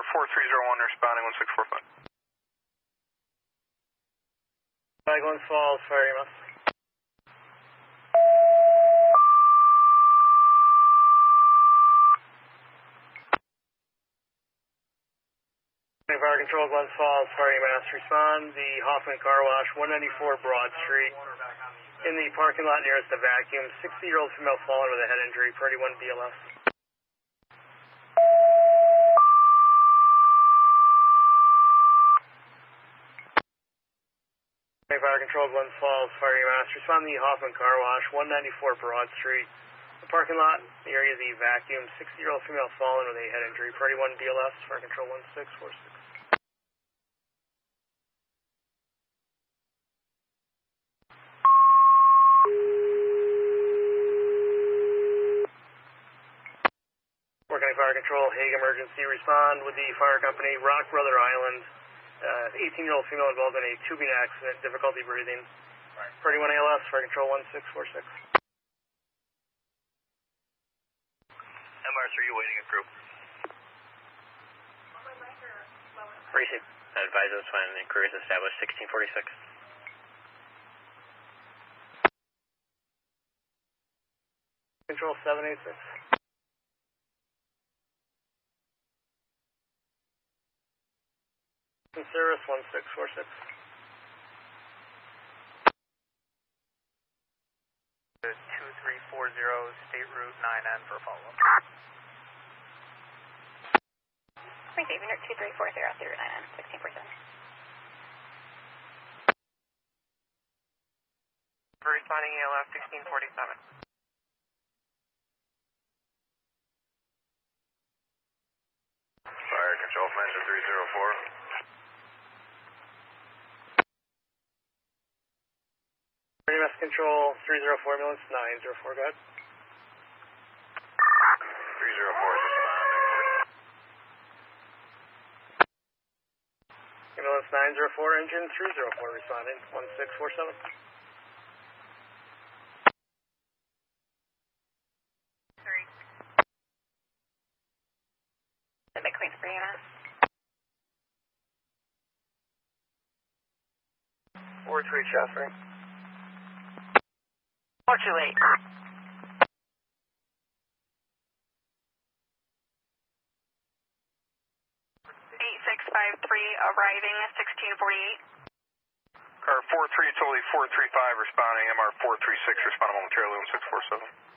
4301 responding 1645. Flag Glens Falls, fire EMS. Fire Control, Glens Falls, fire EMS. Respond the Hoffman Car Wash, 194 Broad Street. In the parking lot nearest the vacuum, 60-year-old female fallen with a head injury, priority 1 BLS. Fire Control, Glens Falls, fire EMS. Respond the Hoffman Car Wash, 194 Broad Street. The parking lot area the vacuum, 60-year-old female fallen with a head injury, priority 1 BLS, fire control 1646. Working fire control, Hague emergency, respond with the fire company, Rock Brother Island. 18-year-old female involved in a tubing accident, difficulty breathing. Priority 1 ALS, fire control 1646. MR3, you waiting a group? Receive. Advise us when inquiry is established 1646. Control 786. Service 1646. 2340 State Route 9N for follow-up. Receive unit 2340 State Route 9N, 16%. Responding ELF 1647. Fire Control, Mentor 304. EMS Control 304, ambulance 904, go ahead. 304 is responding. Ambulance 904, engine 304, responding 1647. Big Queens for EMS. 43 Chester. 428. 8653 arriving 1648. Car 43, totally 435 responding. MR 436 responding momentarily 1647.